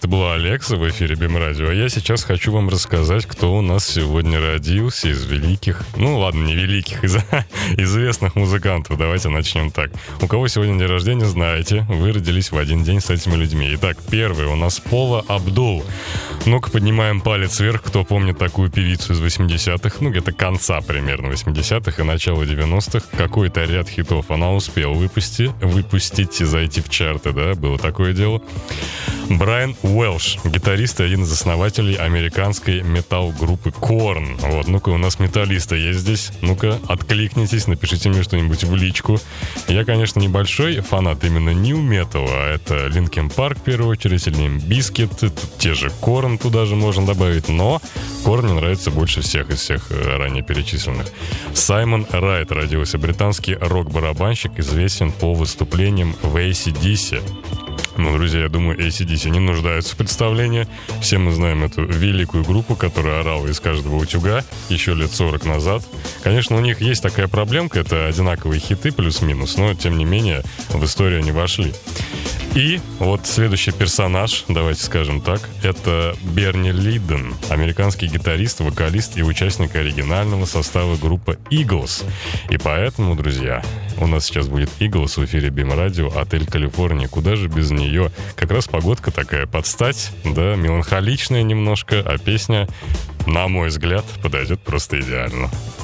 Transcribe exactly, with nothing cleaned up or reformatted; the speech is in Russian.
Это была Алекса в эфире БИМ-радио. А я сейчас хочу вам рассказать, кто у нас сегодня родился из великих... Ну, ладно, не великих, из известных музыкантов. Давайте начнем так. У кого сегодня день рождения, знаете. Вы родились в один день с этими людьми. Итак, первый у нас Пола Абдул. Ну-ка, поднимаем палец вверх, кто помнит такую певицу из восьмидесятых. Ну, где-то конца примерно восьмидесятых и начала девяностых. Какой-то ряд хитов она успела выпустить, выпустить и зайти в чарты, да, было такое дело. Брайан Уэлш, гитарист и один из основателей американской метал-группы Корн. Вот, ну-ка, у нас металлисты есть здесь. Ну-ка, откликнитесь, напишите мне что-нибудь в личку. Я, конечно, небольшой фанат именно нью металла, а это Линкин Парк в первую очередь, или Лимп Бизкит, те же Корн туда же можно добавить, но Корн мне нравится больше всех из всех ранее перечисленных. Саймон Райт родился, британский рок-барабанщик, известен по выступлениям в эй си ди си. Ну, друзья, я думаю, эй си ди си не нуждаются в представлении. Все мы знаем эту великую группу, которая орала из каждого утюга еще лет сорок назад. Конечно, у них есть такая проблемка, это одинаковые хиты плюс-минус, но, тем не менее, в историю они вошли. И вот следующий персонаж, давайте скажем так, это Берни Лиден, американский гитарист, вокалист и участник оригинального состава группы Eagles. И поэтому, друзья, у нас сейчас будет Eagles в эфире БИМ-радио, отель Калифорния. Куда же без нее? Как раз погодка такая под стать, да, меланхоличная немножко, а песня, на мой взгляд, подойдет просто идеально.